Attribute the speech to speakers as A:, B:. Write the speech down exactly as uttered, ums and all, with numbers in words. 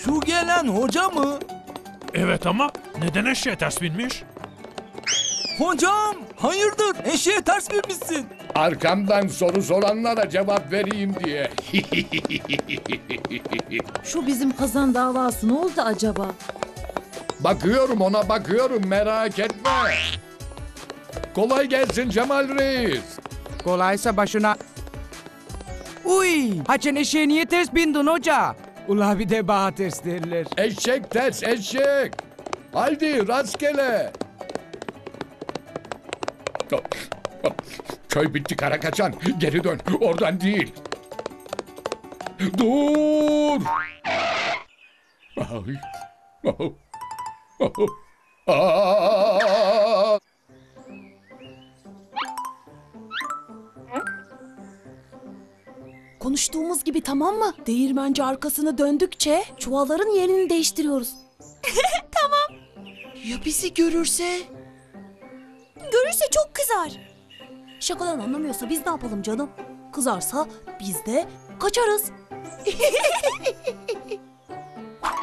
A: Şu gelen hoca mı?
B: Evet ama neden eşeğe ters binmiş?
A: Hocam hayırdır eşeğe ters binmişsin?
C: Arkamdan soru soranlara cevap vereyim diye.
D: Şu bizim kazan davası ne oldu acaba?
C: Bakıyorum ona bakıyorum merak etme. Kolay gelsin Cemal Reis.
E: Kolaysa başına... Uy! Haçan eşeğe niye ters bindin hoca? Ula bir de bana ters derler.
C: Eşek ters eşek. Haydi rastgele. Köy bitti kara kaçan. Geri dön. Oradan değil. Dur. Ay. Aa!
D: Konuştuğumuz gibi tamam mı? Değirmenci arkasını döndükçe çuvalların yerini değiştiriyoruz. Tamam. Ya bizi görürse? Görürse çok kızar. Şakadan anlamıyorsa biz ne yapalım canım? Kızarsa biz de kaçarız.